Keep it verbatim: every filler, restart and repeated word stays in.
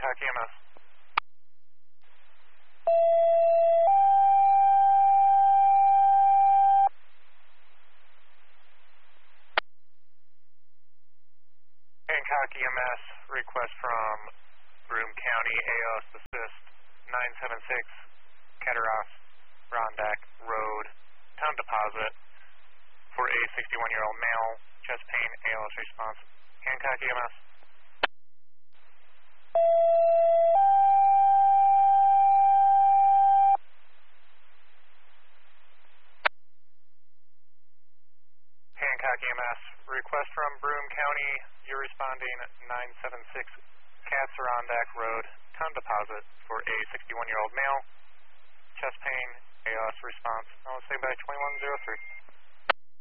Hancock E M S. Hancock E M S, request from Broome County A O S assist nine seven six Catarrh Rondack Road, town deposit for a sixty-one-year-old male, chest pain, A L S response. Hancock E M S. Hancock E M S, request from Broome County, you're responding nine seven six Catarrh Road, town deposit for a sixty-one-year-old male, chest pain, A L S response. I'll say by twenty-one oh three.